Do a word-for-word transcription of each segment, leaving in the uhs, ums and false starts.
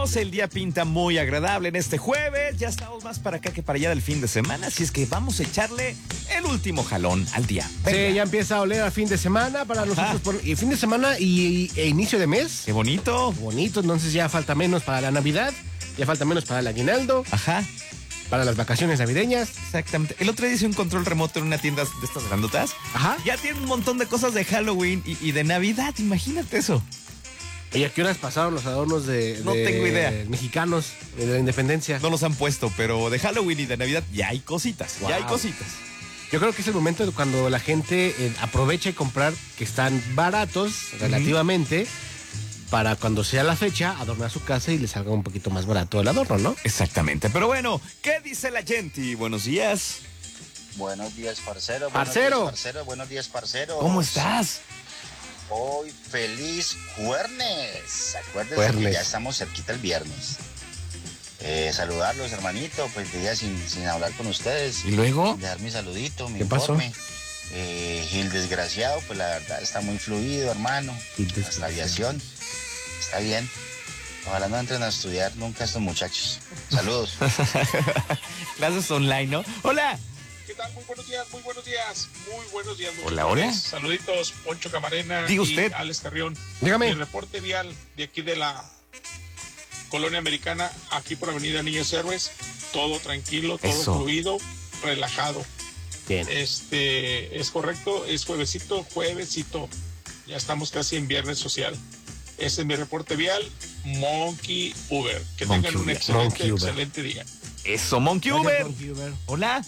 estamos, el día pinta muy agradable en este jueves, ya estamos más para acá que para allá del fin de semana, así es que vamos a echarle el último jalón al día. Venga. Sí, ya empieza a oler a fin de semana para nosotros, por, y fin de semana y, y, e inicio de mes. Qué bonito. Bonito, entonces ya falta menos para la Navidad, ya falta menos para el aguinaldo. Ajá. Para las vacaciones navideñas. Exactamente. El otro día hice un control remoto en una tienda de estas grandotas. Ajá. Ya tienen un montón de cosas de Halloween y, y de Navidad, imagínate eso. ¿Y a qué horas pasaron los adornos de, no de tengo idea. mexicanos de la independencia? No los han puesto, pero de Halloween y de Navidad ya hay cositas, wow. ya hay cositas. Yo creo que es el momento de cuando la gente eh, aprovecha y comprar, que están baratos relativamente, uh-huh. para cuando sea la fecha, adornar su casa y les salga un poquito más barato el adorno, ¿no? Exactamente. Pero bueno, ¿qué dice la gente? Buenos días. Buenos días, parcero. Parcero. Buenos días, parcero. Buenos días, parcero. ¿Cómo estás? Hoy feliz jueves. Acuérdense Juernes. que ya estamos cerquita el viernes. Eh, saludarlos, hermanito, pues día sin, sin hablar con ustedes. ¿Y luego? Dejar mi saludito, mi ¿Qué informe. pasó? Eh, Gil Desgraciado, pues la verdad está muy fluido, hermano. La aviación está bien. Ojalá no entren a estudiar nunca estos muchachos. Saludos. Clases online, ¿no? Hola. ¿Qué tal? Muy buenos días, muy buenos días, muy buenos días. Hola, hola. Saluditos, Poncho Camarena Diga usted. y Alex Carrión. Dígame. El reporte vial de aquí de la Colonia Americana, aquí por Avenida Niños Héroes, todo tranquilo, todo Eso. fluido, relajado. Bien. Este, es correcto, es juevesito, juevesito. Ya estamos casi en viernes social. Ese es mi reporte vial, Monkey Uber. Que Monkey tengan un Uber. excelente, Monkey Uber. excelente día. Eso, Monkey Gracias, Uber. Monkey Uber. Hola.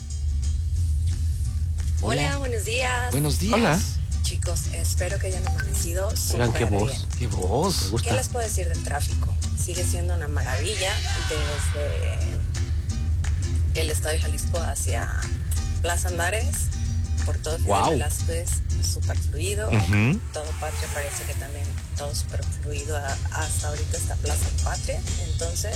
Hola, buenos días. Buenos días. Hola. Chicos, espero que hayan amanecido Oigan, qué súper voz. bien. Qué voz. Me gusta. ¿Qué les puedo decir del tráfico? Sigue siendo una maravilla desde el Estado de Jalisco hacia Plaza Andares, por todo Fidel Wow. Velázquez, súper fluido. Ujú. Todo Patria parece que también todo súper fluido a- hasta ahorita esta Plaza Patria. Entonces,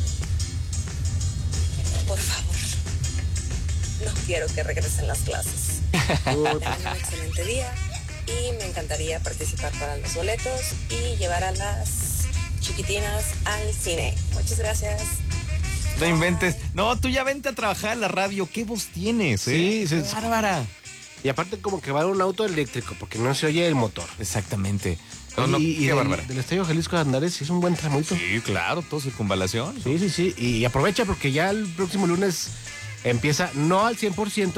por favor, no quiero que regresen las clases. Tengan un excelente día y me encantaría participar para los boletos y llevar a las chiquitinas al cine. Muchas gracias. No inventes. No, tú ya vente a trabajar en la radio. ¿Qué voz tienes, eh? Sí, sí, Qué sí. bárbara. Y aparte como que va un auto eléctrico, porque no se oye el motor. Exactamente. No, no, y y qué del, bárbara. del Estadio Jalisco de Andares sí es un buen tramito. Sí, claro, todo circunvalación. Sí, sí, sí. Y aprovecha porque ya el próximo lunes empieza, no al cien por ciento,